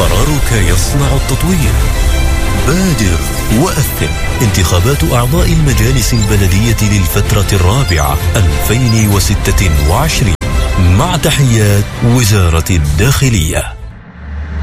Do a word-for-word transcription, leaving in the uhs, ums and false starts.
قرارك يصنع التطوير. بادر وأثر. انتخابات أعضاء المجالس البلدية للفترة الرابعة ألفين وستة وعشرين. مع تحيات وزارة الداخلية.